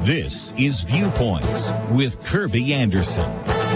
This is Viewpoints with Kirby Anderson.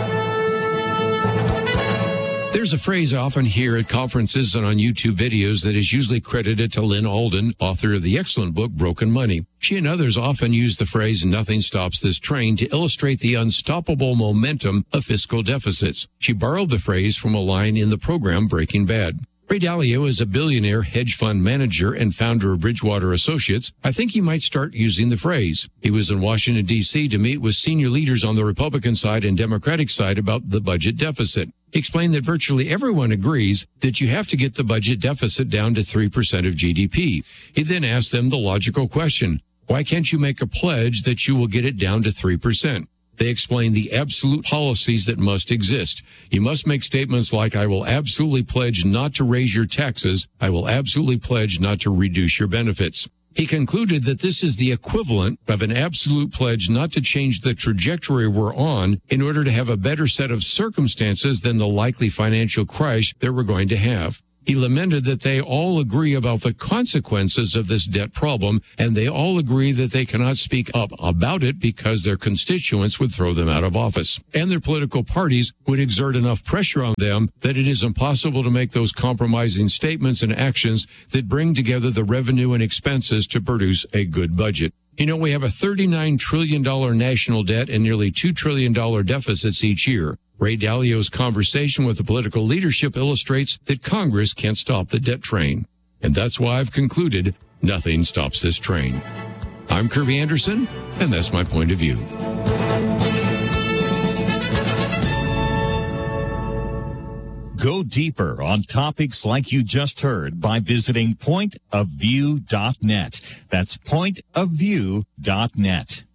There's a phrase I often hear at conferences and on YouTube videos that is usually credited to Lynn Alden, author of the excellent book Broken Money. She and others often use the phrase "nothing stops this train" to illustrate the unstoppable momentum of fiscal deficits. She borrowed the phrase from a line in the program Breaking Bad. Ray Dalio is a billionaire hedge fund manager and founder of Bridgewater Associates. I think he might start using the phrase. He was in Washington, D.C. to meet with senior leaders on the Republican side and Democratic side about the budget deficit. He explained that virtually everyone agrees that you have to get the budget deficit down to 3% of GDP. He then asked them the logical question, why can't you make a pledge that you will get it down to 3%? They explain the absolute policies that must exist. You must make statements like, I will absolutely pledge not to raise your taxes. I will absolutely pledge not to reduce your benefits. He concluded that this is the equivalent of an absolute pledge not to change the trajectory we're on in order to have a better set of circumstances than the likely financial crash that we're going to have. He lamented that they all agree about the consequences of this debt problem, and they all agree that they cannot speak up about it because their constituents would throw them out of office, and their political parties would exert enough pressure on them that it is impossible to make those compromising statements and actions that bring together the revenue and expenses to produce a good budget. You know, we have a $39 trillion national debt and nearly $2 trillion deficits each year. Ray Dalio's conversation with the political leadership illustrates that Congress can't stop the debt train. And that's why I've concluded nothing stops this train. I'm Kirby Anderson, and that's my point of view. Go deeper on topics like you just heard by visiting pointofview.net. That's pointofview.net.